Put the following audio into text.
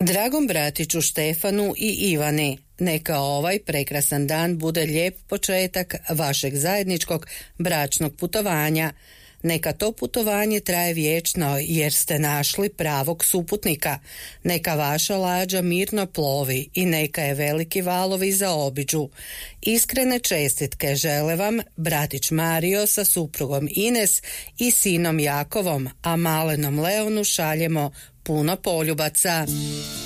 Dragom bratiću Štefanu i Ivani, neka ovaj prekrasan dan bude lijep početak vašeg zajedničkog bračnog putovanja. Neka to putovanje traje vječno jer ste našli pravog suputnika. Neka vaša lađa mirno plovi i neka je veliki valovi zaobiđu. Iskrene čestitke žele vam bratić Mario sa suprugom Ines i sinom Jakovom, a malenom Leonu šaljemo puno poljubaca.